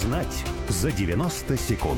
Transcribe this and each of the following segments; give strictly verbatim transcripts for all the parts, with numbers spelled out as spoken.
Узнать за девяносто секунд.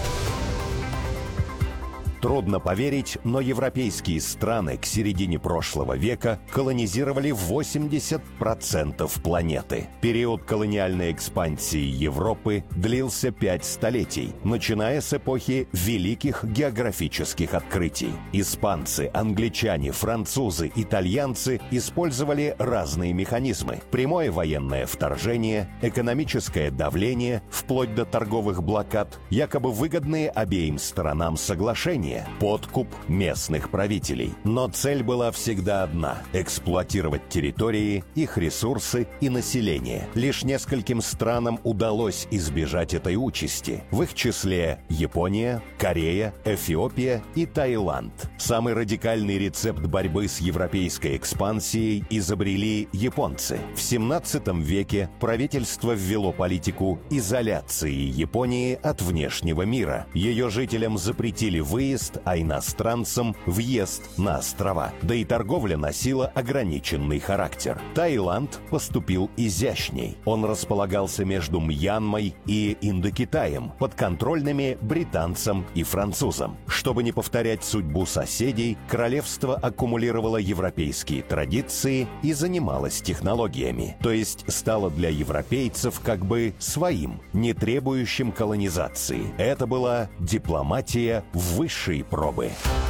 Трудно поверить, но европейские страны к середине прошлого века колонизировали восемьдесят процентов планеты. Период колониальной экспансии Европы длился пять столетий, начиная с эпохи великих географических открытий. Испанцы, англичане, французы, итальянцы использовали разные механизмы: прямое военное вторжение, экономическое давление, вплоть до торговых блокад, якобы выгодные обеим сторонам соглашения, подкуп местных правителей. Но цель была всегда одна – эксплуатировать территории, их ресурсы и население. Лишь нескольким странам удалось избежать этой участи. В их числе Япония, Корея, Эфиопия и Таиланд. Самый радикальный рецепт борьбы с европейской экспансией изобрели японцы. В семнадцатом веке правительство ввело политику изоляции Японии от внешнего мира. Ее жителям запретили выезд, а иностранцам въезд на острова. Да и торговля носила ограниченный характер. Таиланд поступил изящней. Он располагался между Мьянмой и Индокитаем, подконтрольными британцам и французам. Чтобы не повторять судьбу соседей, королевство аккумулировало европейские традиции и занималось технологиями. То есть стало для европейцев как бы своим, не требующим колонизации. Это была дипломатия высшей пробы.